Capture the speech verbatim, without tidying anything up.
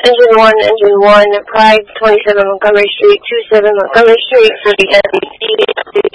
Engine one, Engine one, Pride twenty-seven Montgomery Street, two seven Montgomery Street for the N B C.